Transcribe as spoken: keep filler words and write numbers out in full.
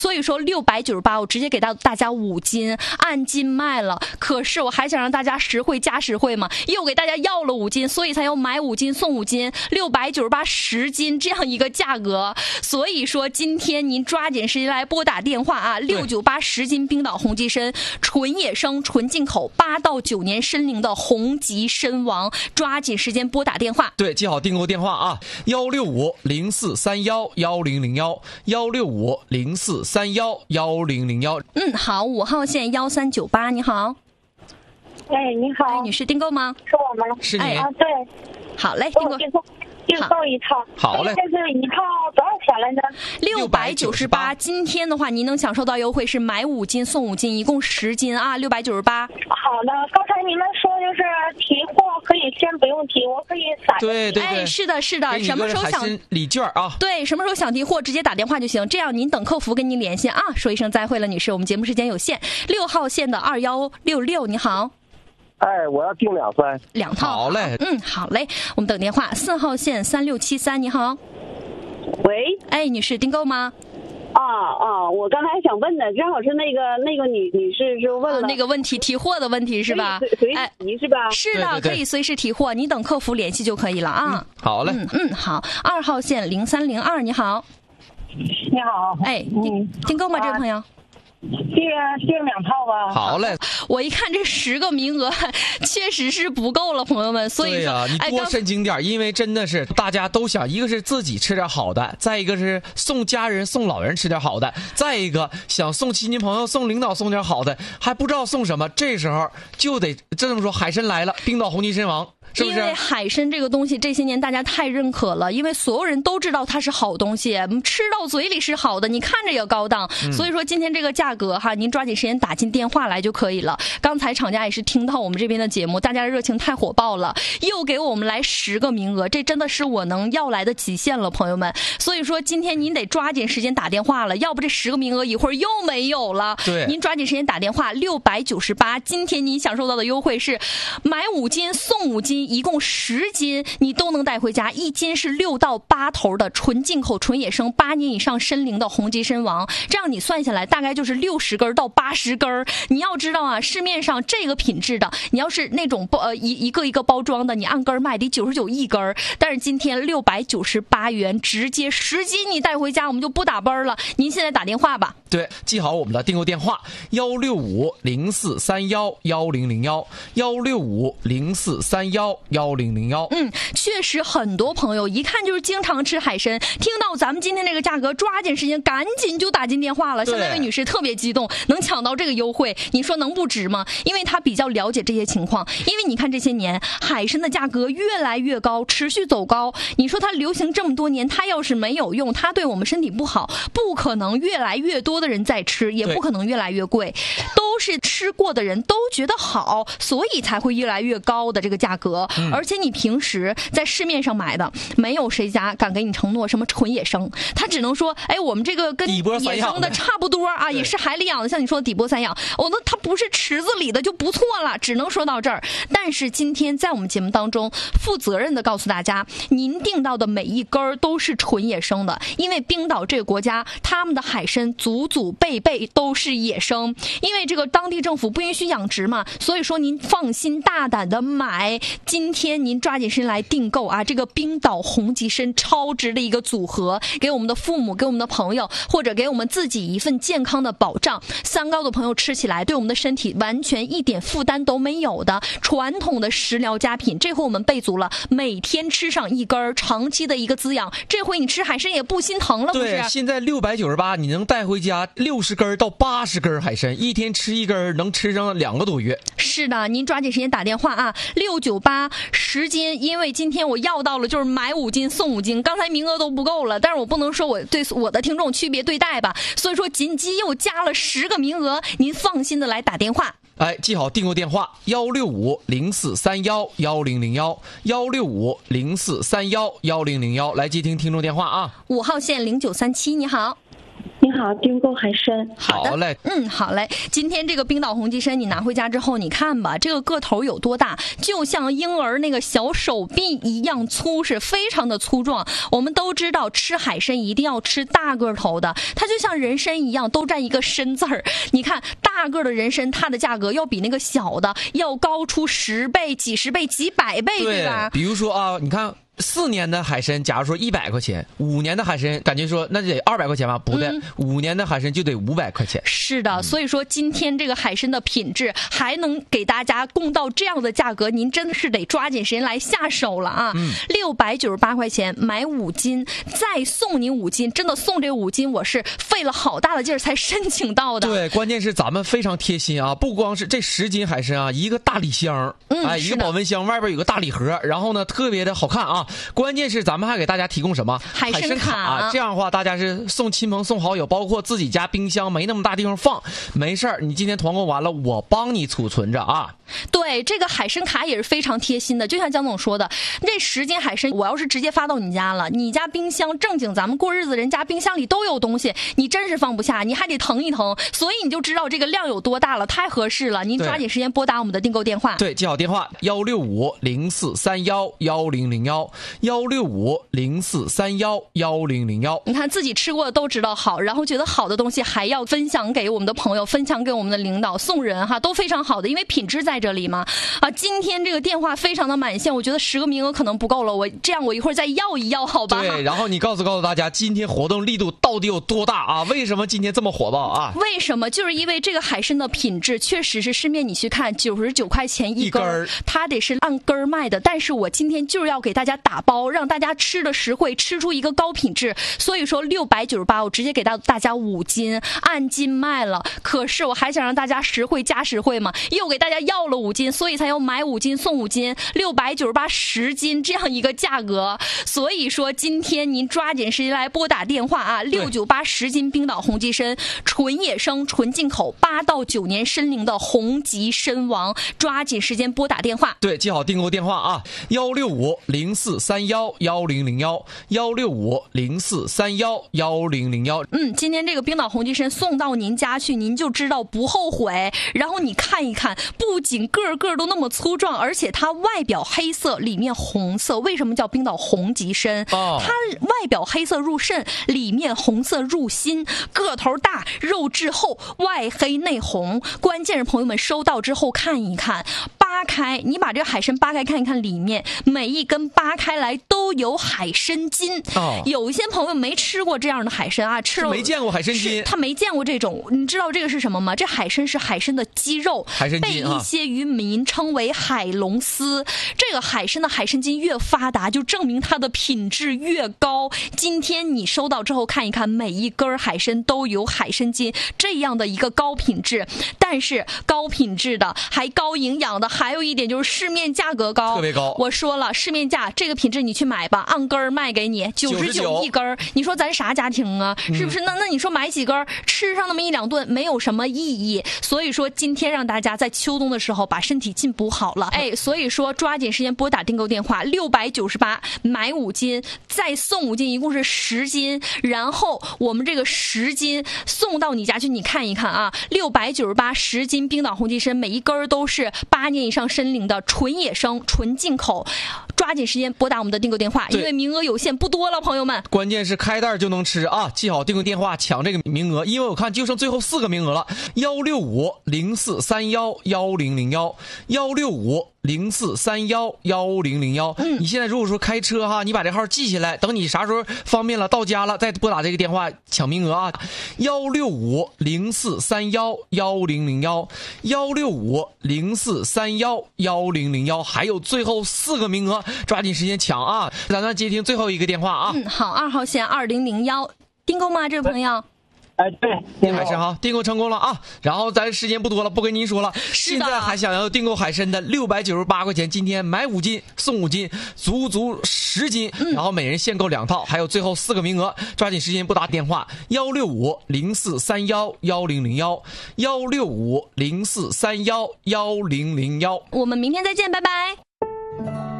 所以说六百九十八，我直接给到大家五斤，按斤卖了。可是我还想让大家实惠加实惠嘛，又给大家要了五斤，所以才要买五斤送五斤，六百九十八十斤这样一个价格。所以说今天您抓紧时间来拨打电话啊，六九八十斤冰岛红极参，纯野生、纯进口，八到九年参龄的红极参王，抓紧时间拨打电话。 对，记好订购电话啊，幺六五零四三幺幺零零幺，幺六五零四三幺幺零零幺。 嗯，好，五号线幺三九八，你好。 哎，你好， 哎，女士订购吗？ 是我吗？ 是你、 哎、 啊，对。 好嘞，订购。 订购订购一套。 好嘞。 这是一套多少钱来着？ 六百九十八。今天的话，您能享受到优惠是买五斤送五斤，一共十斤啊，六百九十八。 好的，刚才你们说就是提货可以先不用提，我可以撒。 对对对， 哎，是的，是的，什么时候想礼券啊？ 对，什么时候想提货直接打电话就行，这样您等客服跟您联系啊。说一声再会了，女士，我们节目时间有限。六号线的二幺六六，你好。 哎，我要订两份， 两套。 好嘞， 嗯，好嘞，我们等电话。四号线三六七三，你好。 喂， 哎，女士订购吗？ 啊啊，我刚才还想问呢，正好是那个那个女女士就问了、 啊、那个问题，提货的问题是吧？ 随时提是吧？ 是的， 对对对， 可以随时提货，你等客服联系就可以了啊。 嗯、好嘞， 嗯嗯，好。二号线零三零二，你好。 你好。 哎，订订购吗，这位朋友？ 订订两套吧。 好嘞， 我一看这十个名额确实是不够了，朋友们，所以说， 对呀、啊，你多申请点、哎，因为真的是大家都想，一个是自己吃点好的，再一个是送家人送老人吃点好的，再一个想送亲戚朋友送领导送点好的，还不知道送什么，这时候就得这么说，海参来了，冰岛红极参王。是不是？ 因为海参这个东西这些年大家太认可了，因为所有人都知道它是好东西，吃到嘴里是好的，你看着也高档、嗯、所以说今天这个价格哈，您抓紧时间打进电话来就可以了。刚才厂家也是听到我们这边的节目，大家的热情太火爆了，又给我们来十个名额，这真的是我能要来的极限了，朋友们。所以说今天您得抓紧时间打电话了，要不这十个名额一会儿又没有了。 对， 您抓紧时间打电话，六百九十八，今天您享受到的优惠是买五斤送五斤，一共十斤你都能带回家，一斤是六到八头的纯进口纯野生八年以上参龄的红极参王，这样你算下来大概就是六十根到八十根。你要知道啊，市面上这个品质的，你要是那种包呃一一个一个包装的，你按根卖得九十九一根，但是今天六百九十八元直接十斤你带回家，我们就不打奔了。您现在打电话吧。 对，记好我们的订购电话幺六五零四三幺幺零零幺幺六五零四三幺幺零零幺。 嗯，确实很多朋友一看就是经常吃海参，听到咱们今天这个价格，抓紧时间赶紧就打进电话了。像那位女士特别激动，能抢到这个优惠，你说能不值吗？因为她比较了解这些情况。因为你看这些年海参的价格越来越高，持续走高。你说它流行这么多年，它要是没有用，它对我们身体不好，不可能越来越多的人在吃，也不可能越来越贵。都是吃过的人都觉得好，所以才会越来越高的这个价格。嗯、而且你平时在市面上买的，没有谁家敢给你承诺什么纯野生，他只能说，哎，我们这个跟野生的差不多啊，也是海里养的，像你说的底波散养，我那它不是池子里的就不错了，只能说到这儿。但是今天在我们节目当中，负责任的告诉大家，您订到的每一根都是纯野生的，因为冰岛这个国家，他们的海参祖祖辈辈都是野生，因为这个当地政府不允许养殖嘛，所以说您放心大胆的买。今天您抓紧时间来订购啊，这个冰岛红极参超值的一个组合，给我们的父母，给我们的朋友，或者给我们自己一份健康的保障。三高的朋友吃起来对我们的身体完全一点负担都没有的传统的食疗佳品，这回我们备足了，每天吃上一根，长期的一个滋养，这回你吃海参也不心疼了，不是？ 对，现在六百九十八，你能带回家六十根到八十根海参，一天吃一根，能吃上两个多月。 是的，您抓紧时间打电话啊，六九八十斤，因为今天我要到了，就是买五斤送五斤，刚才名额都不够了，但是我不能说我对我的听众区别对待吧，所以说紧急又加了十个名额，您放心的来打电话。 哎，记好订购电话幺六五零四三幺幺零零幺幺六五零四三幺幺零零幺，来接听听众电话啊。 五号线零九三七，你好。 你好，订购海参。 好的好嘞， 嗯，好嘞。今天这个冰岛红鸡参你拿回家之后，你看吧，这个个头有多大，就像婴儿那个小手臂一样粗，是非常的粗壮。我们都知道吃海参一定要吃大个头的，它就像人参一样，都占一个参字儿。你看大个的人参，它的价格要比那个小的要高出十倍、几十倍、几百倍，对吧？ 比如说啊，你看。四年的海参，假如说一百块钱，五年的海参，感觉说那得二百块钱吧？不对，嗯、五年的海参就得五百块钱。 是的，所以说今天这个海参的品质还能给大家供到这样的价格，您真的是得抓紧时间来下手了啊！六百九十八块钱买五斤，再送您五斤，真的送这五斤，我是费了好大的劲儿才申请到的。 对，关键是咱们非常贴心啊，不光是这十斤海参啊，一个大礼箱， 嗯、 哎，一个保温箱，外边有个大礼盒，然后呢特别的好看啊。关键是咱们还给大家提供什么海参卡啊？这样的话，大家是送亲朋送好友，包括自己家冰箱没那么大地方放，没事儿，你今天团购完了，我帮你储存着啊。 对，这个海参卡也是非常贴心的，就像江总说的，这十斤海参，我要是直接发到你家了，你家冰箱正经咱们过日子人家冰箱里都有东西，你真是放不下，你还得腾一腾，所以你就知道这个量有多大了，太合适了。您抓紧时间拨打我们的订购电话。 对，记好电话：幺六五零四三幺幺零零幺幺六五零四三幺幺零零幺。 你看自己吃过的都知道好，然后觉得好的东西还要分享给我们的朋友，分享给我们的领导，送人哈，都非常好的，因为品质在这里嘛。啊，今天这个电话非常的满线，我觉得十个名额可能不够了，我这样我一会儿再要一要，好吧？ 对，然后你告诉告诉大家，今天活动力度到底有多大啊？为什么今天这么火爆啊？ 为什么？就是因为这个海参的品质确实是市面你去看九十九块钱一根儿，它得是按根儿卖的，但是我今天就是要给大家打包，让大家吃的实惠，吃出一个高品质。所以说六百九十八，我直接给到大家五斤，按斤卖了。可是我还想让大家实惠加实惠嘛，又给大家要了五斤，所以才要买五斤送五斤，六百九十八十斤这样一个价格。所以说今天您抓紧时间来拨打电话啊，六九八十斤冰岛红鸡参，纯野生纯进口，八到九年参龄的红极参王，抓紧时间拨打电话。 对，记好订购电话啊，幺六五零四三幺幺零零幺幺六五零四三幺幺零零幺。 嗯，今天这个冰岛红鸡参送到您家去，您就知道不后悔。然后你看一看，不仅个个都那么粗壮，而且它外表黑色，里面红色。为什么叫冰岛红极参？哦，它外表黑色入肾，里面红色入心，个头大，肉质厚，外黑内红。关键是朋友们收到之后看一看，扒开，你把这个海参扒开看一看，里面每一根扒开来都有海参筋。哦，有一些朋友没吃过这样的海参啊，吃了没见过海参筋， 他没见过这种。你知道这个是什么吗？这海参是海参的肌肉， 海参筋、 啊、被一些渔民称为海龙丝。这个海参的海参筋越发达，就证明它的品质越高。今天你收到之后看一看，每一根海参都有海参筋，这样的一个高品质。但是高品质的还高营养的，还有一点就是市面价格高， 特别高。 我说了，市面价这个品质你去买吧，按根儿卖给你九十九一根儿。你说咱啥家庭啊？是不是？那那你说买几根吃上那么一两顿没有什么意义。所以说今天让大家在秋冬的时候把身体进补好了。哎，所以说抓紧时间拨打订购电话六百九十八买五斤，再送五斤，一共是十斤。然后我们这个十斤送到你家去，你看一看啊，六百九十八十斤冰岛红鸡参，每一根都是八年以上参龄的纯野生纯进口。抓紧时间拨打我们的订购电话，因为名额有限，不多了，朋友们。 关键是开袋就能吃啊！记好订购电话，抢这个名额，因为我看就剩最后四个名额了。幺六五零四三幺幺零零幺幺六五零四三幺幺零零幺。你现在如果说开车哈，你把这号记下来，等你啥时候方便了到家了再拨打这个电话抢名额啊！幺六五零四三幺幺零零幺幺六五零四三幺幺零零幺，还有最后四个名额。抓紧时间抢啊！咱们接听最后一个电话啊。 嗯，好，二号线二零零幺，订购吗？这位朋友？ 哎，对， 订海参哈，订购成功了啊！然后咱时间不多了，不跟您说了。现在还想要订购海参的六百九十八块钱，今天买五斤送五斤，足足十斤，嗯、然后每人限购两套，还有最后四个名额，抓紧时间拨打电话幺六五零四三幺幺零零幺幺六五零四三幺幺零零幺。 我们明天再见，拜拜。